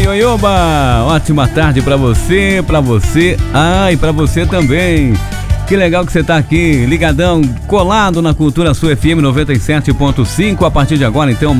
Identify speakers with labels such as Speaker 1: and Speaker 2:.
Speaker 1: oi, oi, oba! Ótima tarde pra você, e pra você também. Que legal que você tá aqui, ligadão, colado na Cultura Sul FM 97.5. A partir de agora, então,